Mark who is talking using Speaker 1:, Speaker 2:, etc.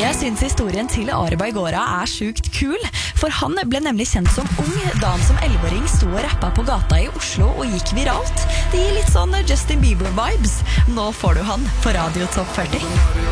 Speaker 1: Jeg synes historien til Ari Baigora sjukt kul, for han ble nemlig kjent som ung da han som 11-åring sto og rappet på gata i Oslo og gikk viralt. Det gir litt sånn Justin Bieber-vibes. Nå får du han på Radio Topp 40.